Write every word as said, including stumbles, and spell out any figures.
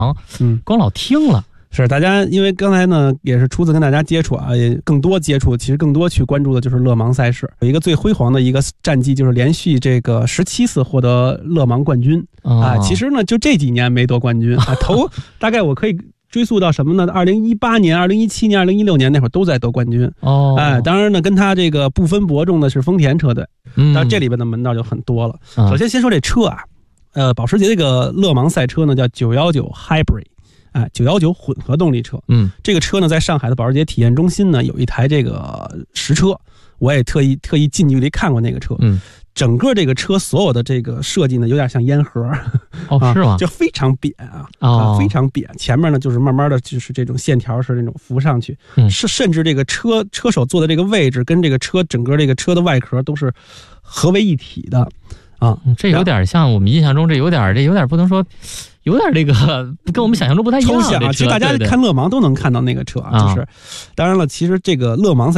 嗯， 光老听了。 是大家，因为刚才呢也是初次跟大家接触啊，也更多接触，其实更多去关注的就是勒芒赛事，有一个最辉煌的一个战绩，就是连续这个十七次获得勒芒冠军、哦、啊。其实呢，就这几年没夺冠军啊，头大概我可以追溯到什么呢？二零一八年、二零一七年、二零一六年那会儿都在夺冠军哦。 哎，当然呢，跟他这个不分伯仲的是丰田车队， 嗯， 但这里边的门道就很多了。嗯、首先先说这车啊，呃，保时捷这个勒芒赛车呢叫九一九 Hybrid。哎，九一九混合动力车， 嗯， 这个车呢，在上海的保时捷体验中心呢，有一台这个实车，我也特意特意近距离看过那个车， 嗯， 整个这个车所有的这个设计呢，有点像烟盒， 哦， 啊、 是吗？ 就非常扁啊， 哦、 啊，非常扁，前面呢就是慢慢的就是这种线条是那种浮上去， 嗯， 是甚至这个车车手坐的这个位置跟这个车整个这个车的外壳都是合为一体的，啊， 这有点像我们印象中这有点这有点不能说。有点这个跟我们想象中不太一样， 抽象啊！其实大家看勒芒都能看到那个车啊，就是，当然了，其实这个勒芒赛。